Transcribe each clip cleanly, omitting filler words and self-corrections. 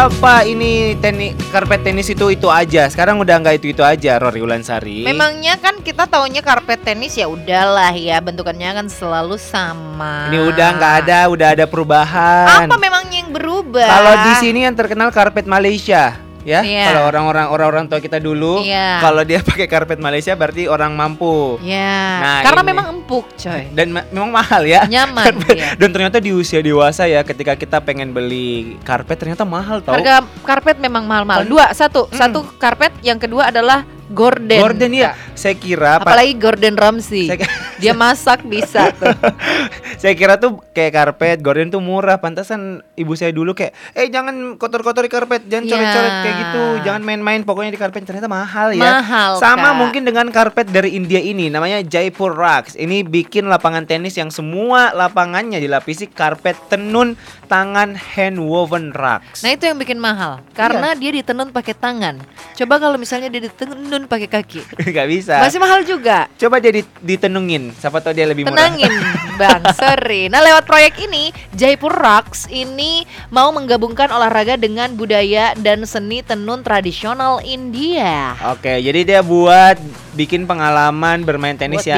apa ini karpet tenis itu aja. Sekarang udah nggak itu aja, Rory Ulansari. Memangnya kan kita taunya karpet tenis ya udahlah ya, bentukannya kan selalu sama. Ini udah nggak ada, udah ada perubahan. Apa memangnya yang berubah? Kalau di sini yang terkenal karpet Malaysia. Ya, Iya. kalau orang tua kita dulu, Iya. kalau dia pakai karpet Malaysia berarti orang mampu. Ya, Nah, karena ini. memang empuk coy. Dan memang mahal ya. Nyaman ya. Dan ternyata di usia dewasa ya, ketika kita pengen beli karpet ternyata mahal tau. Harga karpet memang mahal-mahal. Satu karpet, yang kedua adalah gorden. Gorden ya, saya kira Apalagi Gordon Ramsay. Dia masak bisa tuh. Saya kira tuh kayak karpet gorden tuh murah. Pantasan ibu saya dulu kayak jangan kotor-kotori karpet, jangan coret-coret kayak gitu, jangan main-main pokoknya di karpet. Ternyata mahal ya. Mahal, sama Kak. mungkin dengan karpet dari India ini, namanya Jaipur Rugs. Ini bikin lapangan tenis yang semua lapangannya dilapisi karpet tenun tangan hand woven rugs. Nah itu yang bikin mahal, karena dia ditenun pakai tangan. Coba kalau misalnya dia ditenun pakai kaki, Gak bisa. masih mahal juga. Coba dia ditenungin, siapa tahu dia lebih murah. Tenangin Bang, sorry. Nah lewat proyek ini, Jaipur Rugs ini mau menggabungkan olahraga dengan budaya dan seni tenun tradisional India. Oke, jadi dia bikin pengalaman bermain tenis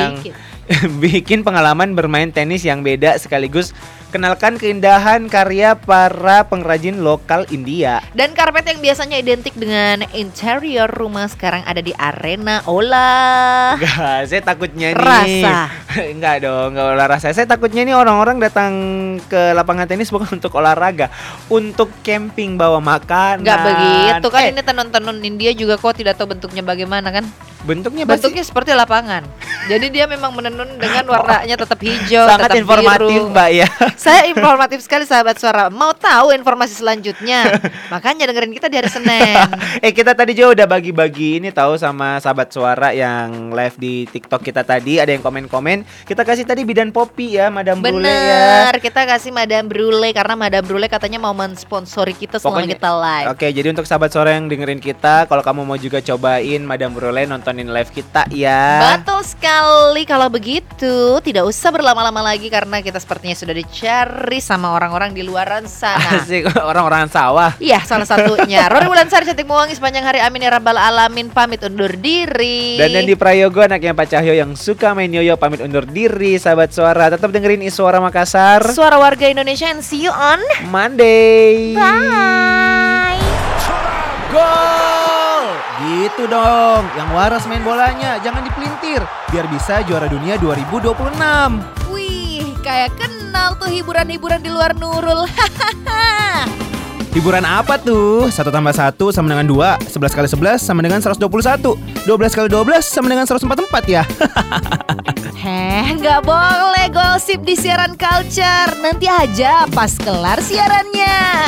bikin pengalaman bermain tenis yang beda sekaligus kenalkan keindahan karya para pengrajin lokal India. Dan karpet yang biasanya identik dengan interior rumah sekarang ada di arena olah. Enggak, saya takutnya Rasa. Enggak dong, enggak olah rasa. Saya takutnya nih orang-orang datang ke lapangan tenis bukan untuk olahraga, untuk camping bawa makanan. Enggak begitu kan, ini tenun-tenun India juga kok tidak tahu bentuknya bagaimana kan? Bentuknya seperti lapangan. Jadi dia memang menenun dengan warnanya tetap hijau, sangat tetap informatif, biru. Mbak ya. Saya informatif sekali sahabat suara. Mau tahu informasi selanjutnya? Makanya dengerin kita di hari Senin. Kita tadi juga udah bagi-bagi ini tahu sama sahabat suara yang live di TikTok kita tadi. Ada yang komen-komen. Kita kasih tadi bidan Poppy ya, Madam Brule ya. Bener, kita kasih Madam Brule karena Madam Brule katanya mau mensponsori kita selama kita live. Oke, jadi untuk sahabat suara yang dengerin kita, kalau kamu mau juga cobain Madam Brule, nontonin live kita ya. Betul sekali. Kalau begitu tidak usah berlama-lama lagi karena kita sepertinya sudah dicari sama orang-orang di luaran sana. Asik, orang-orang sawah. Iya, salah satunya. Rory Ulansari cantik mewangi sepanjang hari, amin ya rabbal alamin. Pamit undur diri. Dan Nandi Prayogo, anaknya Pak Cahyo yang suka main yoyo, pamit undur diri. Sahabat suara, tetap dengerin Iswara Makassar, Suara warga Indonesia, and see you on Monday. Bye. Gol! Gitu dong, yang waras main bolanya, jangan dipelintir, biar bisa juara dunia 2026. Wih, kayak kenal tuh hiburan-hiburan di luar Nurul. Hiburan apa tuh? 1 tambah 1 sama dengan 2, 11 kali 11 sama dengan 121, 12 kali 12 sama dengan 144 ya. Nggak boleh gosip di siaran culture. Nanti aja pas kelar siarannya.